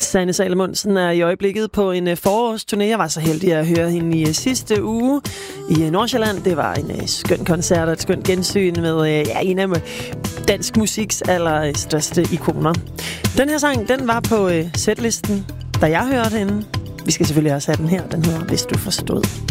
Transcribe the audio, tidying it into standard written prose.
Sanne Salomonsen er i øjeblikket på en forårsturné. Jeg var så heldig at høre hende i sidste uge i Nordsjælland. Det var en skøn koncert og et skønt gensyn med en af dansk musiks allerstørste ikoner. Den her sang, den var på setlisten, da jeg hørte hende. Vi skal selvfølgelig også have den her. Den hedder Hvis du forstod.